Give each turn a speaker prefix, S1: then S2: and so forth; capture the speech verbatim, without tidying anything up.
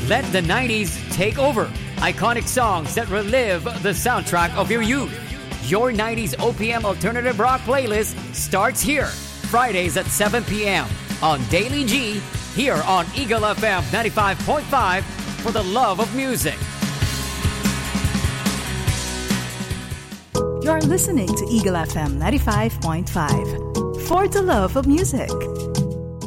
S1: Let the nineties take over. Iconic songs that relive the soundtrack of your youth. Your nineties O P M Alternative Rock playlist starts here. Fridays at seven p.m. on Daily G, here on Eagle F M ninety-five point five for the love of music.
S2: You're listening to Eagle F M ninety-five point five for the love of music.